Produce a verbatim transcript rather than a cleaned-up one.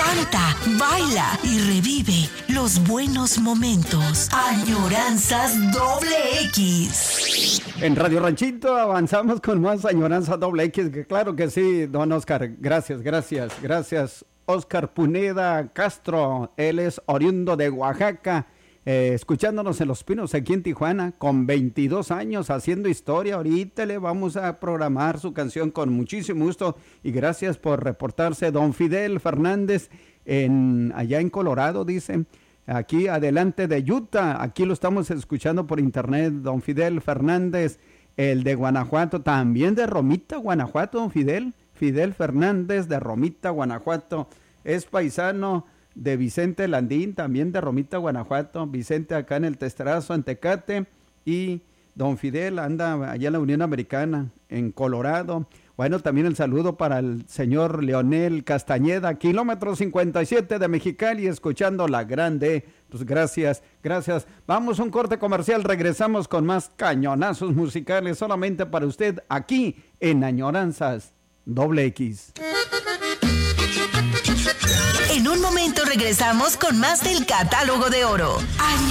Canta, baila y revive los buenos momentos. Añoranzas doble X. En Radio Ranchito avanzamos con más Añoranzas doble X, que claro que sí, don Oscar. Gracias, gracias, gracias. Oscar Puneda Castro, él es oriundo de Oaxaca, eh, escuchándonos en Los Pinos aquí en Tijuana, con veintidós años haciendo historia. Ahorita le vamos a programar su canción con muchísimo gusto y gracias por reportarse. Don Fidel Fernández, en, allá en Colorado, dice, aquí adelante de Utah, aquí lo estamos escuchando por internet. Don Fidel Fernández, el de Guanajuato, también de Romita, Guanajuato, don Fidel. Fidel Fernández de Romita, Guanajuato, es paisano de Vicente Landín, también de Romita, Guanajuato. Vicente acá en el Testerazo, en Tecate, y don Fidel anda allá en la Unión Americana, en Colorado. Bueno, también el saludo para el señor Leonel Castañeda, kilómetro cincuenta y siete de Mexicali, escuchando La Grande. Pues gracias, gracias. Vamos a un corte comercial, regresamos con más cañonazos musicales solamente para usted aquí en Añoranzas doble X. En un momento regresamos con más del Catálogo de Oro.